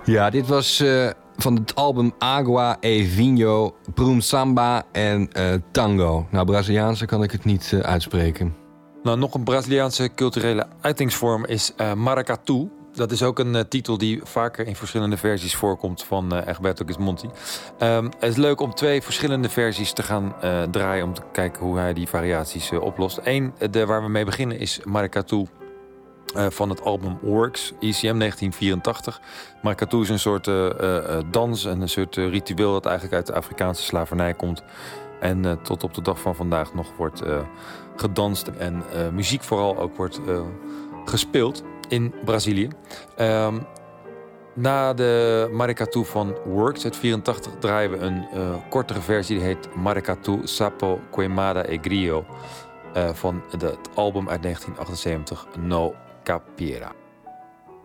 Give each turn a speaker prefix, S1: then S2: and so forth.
S1: Ja, dit was van het album Agua e Vinho, Prum Samba en Tango. Nou, Braziliaanse kan ik het niet uitspreken.
S2: Nou, nog een Braziliaanse culturele uitingsvorm is maracatu. Dat is ook een titel die vaker in verschillende versies voorkomt van Egberto Gismonti. Het is leuk om 2 verschillende versies te gaan draaien om te kijken hoe hij die variaties oplost. Eén, waar we mee beginnen, is maracatu van het album Works, ECM 1984. Maracatu is een soort dans en een soort ritueel dat eigenlijk uit de Afrikaanse slavernij komt. En tot op de dag van vandaag nog wordt gedanst en muziek vooral ook wordt gespeeld in Brazilië. Na de Maracatu van Works uit 84 draaien we een kortere versie. Die heet Maracatu Sapo Queimada e Grillo van het album uit 1978 No Capiera.